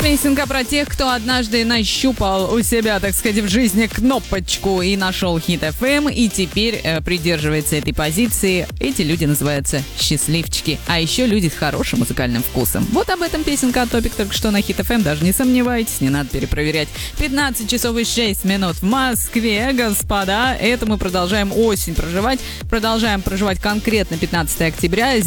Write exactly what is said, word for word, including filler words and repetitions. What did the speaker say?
Песенка про тех, кто однажды нащупал у себя, так сказать, в жизни кнопочку и нашел Хит эф эм, и теперь э, придерживается этой позиции. Эти люди называются счастливчики. А еще люди с хорошим музыкальным вкусом. Вот об этом песенка от Топик только что на Хит эф эм. Даже не сомневайтесь, не надо перепроверять. пятнадцать часов и шесть минут в Москве, господа. Это мы продолжаем осень проживать. Продолжаем проживать конкретно пятнадцатого октября.